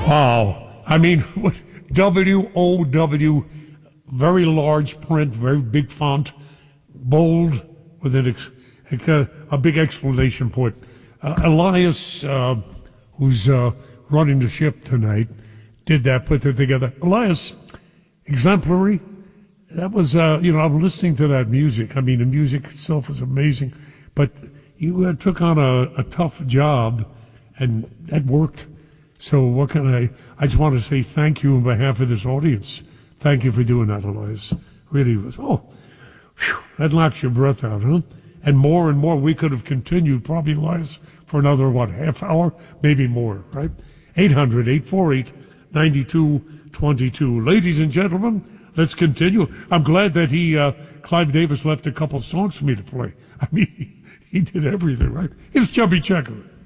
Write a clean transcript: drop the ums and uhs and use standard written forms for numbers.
Wow. I mean, WOW, very large print, very big font, bold, with a big explanation point. Elias, who's running the ship tonight, did that, put it together. Elias, exemplary. That was, I'm listening to that music. I mean, the music itself was amazing, but you took on a tough job, and that worked. So what can I just want to say thank you on behalf of this audience. Thank you for doing that, Elias. Really was, that knocks your breath out, huh? And more, we could have continued, probably, Elias, for another, half hour? Maybe more, right? 800-848-9222. Ladies and gentlemen, let's continue. I'm glad that Clive Davis left a couple songs for me to play. I mean, he did everything, right? Here's Chubby Checker.